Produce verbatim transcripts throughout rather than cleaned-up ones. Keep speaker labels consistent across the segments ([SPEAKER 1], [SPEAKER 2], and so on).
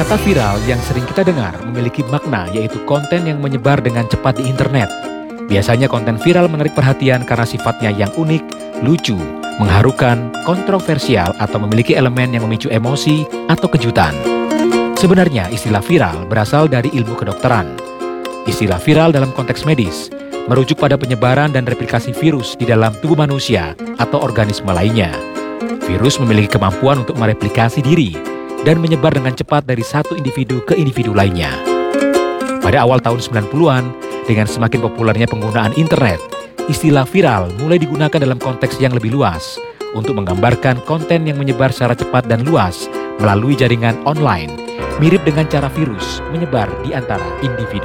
[SPEAKER 1] Kata viral yang sering kita dengar memiliki makna, yaitu konten yang menyebar dengan cepat di internet. Biasanya konten viral menarik perhatian karena sifatnya yang unik, lucu, mengharukan, kontroversial, atau memiliki elemen yang memicu emosi atau kejutan. Sebenarnya istilah viral berasal dari ilmu kedokteran. Istilah viral dalam konteks medis merujuk pada penyebaran dan replikasi virus di dalam tubuh manusia atau organisme lainnya. Virus memiliki kemampuan untuk mereplikasi diri dan menyebar dengan cepat dari satu individu ke individu lainnya. Pada awal tahun sembilan puluhan, dengan semakin populernya penggunaan internet, istilah viral mulai digunakan dalam konteks yang lebih luas untuk menggambarkan konten yang menyebar secara cepat dan luas melalui jaringan online, mirip dengan cara virus menyebar di antara individu.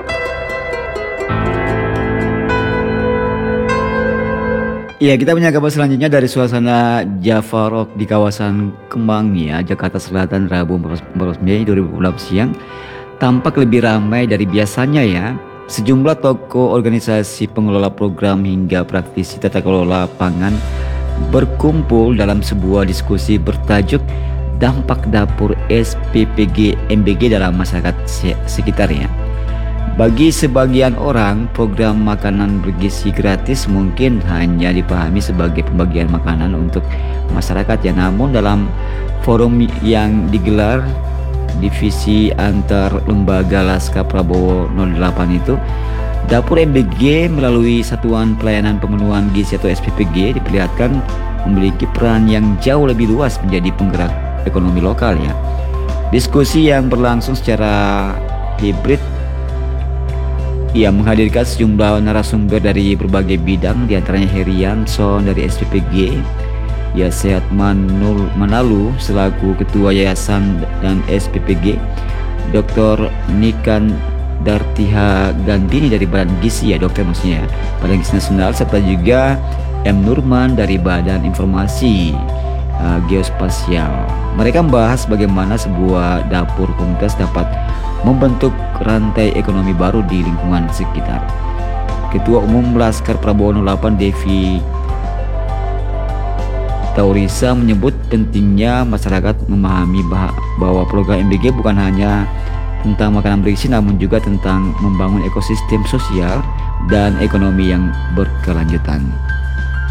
[SPEAKER 2] Ya, kita punya kabar selanjutnya dari suasana Java Rock di kawasan Kemang ya, Jakarta Selatan, Rabu empat belas Mei dua ribu dua puluh delapan siang. Tampak lebih ramai dari biasanya ya. Sejumlah tokoh, organisasi, pengelola program hingga praktisi tata kelola pangan berkumpul dalam sebuah diskusi bertajuk Dampak Dapur S P P G M B G dalam masyarakat sekitarnya. Bagi sebagian orang, program makanan bergizi gratis mungkin hanya dipahami sebagai pembagian makanan untuk masyarakat ya. Namun dalam forum yang digelar divisi antar lembaga Laskar Prabowo nol delapan itu, Dapur M B G melalui Satuan Pelayanan Pemenuhan Gizi atau S P P G diperlihatkan memiliki peran yang jauh lebih luas menjadi penggerak ekonomi lokal ya. Diskusi yang berlangsung secara hibrid ia menghadirkan sejumlah narasumber dari berbagai bidang, diantaranya Heri Yanson dari S P P G, ya Sehat Manul Manalu selaku Ketua Yayasan dan S P P G, Doktor Nikan Dartiha Gandini dari Badan Gizi ya, dokter maksudnya ya, Badan Gizi Nasional, serta juga M Nurman dari Badan Informasi uh, Geospasial. Mereka membahas bagaimana sebuah dapur komunitas dapat membentuk rantai ekonomi baru di lingkungan sekitar. Ketua Umum Laskar Prabowo nol delapan Devi Taurisa menyebut pentingnya masyarakat memahami bahwa program M B G bukan hanya tentang makanan bergizi, namun juga tentang membangun ekosistem sosial dan ekonomi yang berkelanjutan.